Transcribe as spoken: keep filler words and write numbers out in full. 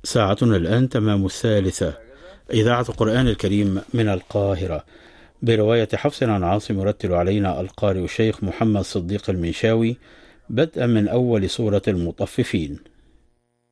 ساعتنا الآن تمام الثالثة. إذاعة القرآن الكريم من القاهرة برواية حفص عن عاصم. يرتل علينا القارئ الشيخ محمد صديق المنشاوي بدءا من أول سورة المطففين.